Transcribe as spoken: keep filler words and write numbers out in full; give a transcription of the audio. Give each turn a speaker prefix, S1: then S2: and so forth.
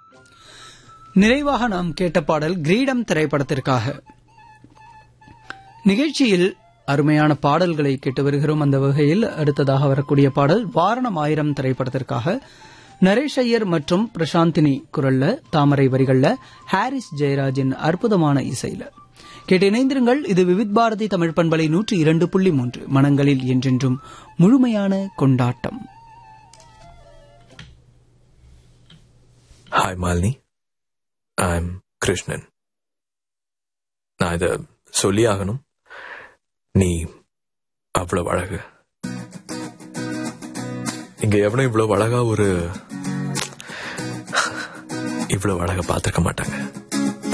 S1: நிறைவாக நாம் கேட்ட பாடல் கிரீடம் திரைப்படத்திற்காக. நிகழ்ச்சியில் அருமையான பாடல்களை கேட்டு வருகிறோம். அந்த வகையில் அடுத்ததாக வரக்கூடிய பாடல் வாரணம் ஆயிரம் திரைப்படத்திற்காக. நரேஷ் ஐயர் மற்றும் பிரசாந்தினி குரல்ல, தாமரை வரிகள்ல, ஹாரிஸ் ஜெயராஜின் அற்புதமான இசையில கேட்டு இணைந்திருங்கள். இது விவித் பாரதி தமிழ் பண்பலை நூற்றி இரண்டு புள்ளி மூன்று, மனங்களில் என்றென்றும் முழுமையான கொண்டாட்டம்.
S2: Hi Malini, I am Krishnan. நான் இத சொல்லி ஆகணும். நீ அவ்வளவு அழகு. இங்க எவனும் இவ்வளவு அழகா ஒரு இவ்வளவு அழகா பார்த்திருக்க மாட்டாங்க.